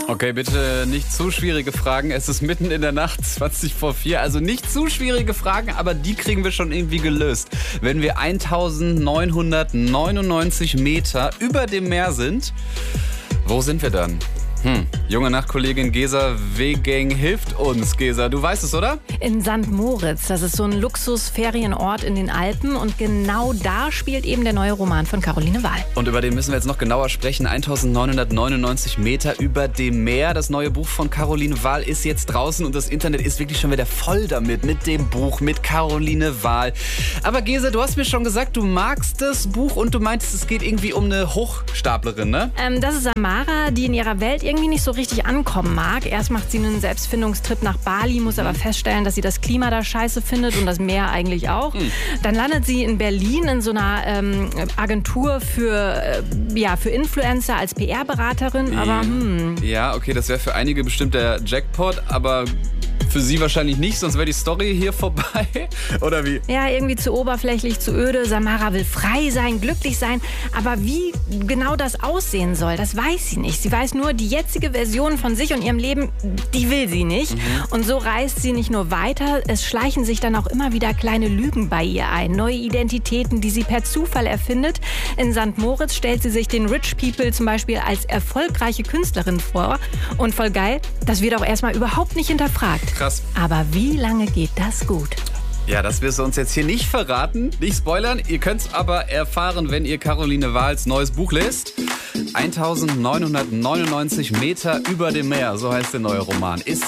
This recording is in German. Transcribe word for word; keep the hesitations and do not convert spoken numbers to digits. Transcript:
Okay, bitte nicht zu schwierige Fragen. Es ist mitten in der Nacht, zwanzig vor vier. Also nicht zu schwierige Fragen, aber die kriegen wir schon irgendwie gelöst. Wenn wir eintausendneunhundertneunundneunzig Meter über dem Meer sind, wo sind wir dann? Hm. Junge Nachtkollegin Gesa Wegeng hilft uns. Gesa, du weißt es, oder? In Sankt Moritz. Das ist so ein Luxusferienort in den Alpen. Und genau da spielt eben der neue Roman von Caroline Wahl. Und über den müssen wir jetzt noch genauer sprechen. eintausendneunhundertneunundneunzig Meter über dem Meer. Das neue Buch von Caroline Wahl ist jetzt draußen. Und das Internet ist wirklich schon wieder voll damit. Mit dem Buch, mit Caroline Wahl. Aber Gesa, du hast mir schon gesagt, du magst das Buch. Und du meintest, es geht irgendwie um eine Hochstaplerin, ne? Ähm, das ist Samara, die in ihrer Welt irgendwie nicht so richtig ankommen mag. Erst macht sie einen Selbstfindungstrip nach Bali, muss aber feststellen, dass sie das Klima da scheiße findet und das Meer eigentlich auch. Mhm. Dann landet sie in Berlin in so einer ähm, Agentur für, äh, ja, für Influencer als P R-Beraterin. Aber hm. Ja, okay, das wäre für einige bestimmt der Jackpot, aber für sie wahrscheinlich nicht, sonst wäre die Story hier vorbei. Oder wie? Ja, irgendwie zu oberflächlich, zu öde. Samara will frei sein, glücklich sein. Aber wie genau das aussehen soll, das weiß sie nicht. Sie weiß nur, die jetzige Version von sich und ihrem Leben, die will sie nicht. Mhm. Und so reist sie nicht nur weiter, es schleichen sich dann auch immer wieder kleine Lügen bei ihr ein. Neue Identitäten, die sie per Zufall erfindet. In Sankt Moritz stellt sie sich den Rich People zum Beispiel als erfolgreiche Künstlerin vor. Und voll geil, das wird auch erstmal überhaupt nicht hinterfragt. Krass. Aber wie lange geht das gut? Ja, das wirst du uns jetzt hier nicht verraten, nicht spoilern. Ihr könnt es aber erfahren, wenn ihr Caroline Wahls neues Buch lest. eintausendneunhundertneunundneunzig Meter über dem Meer, so heißt der neue Roman. Ist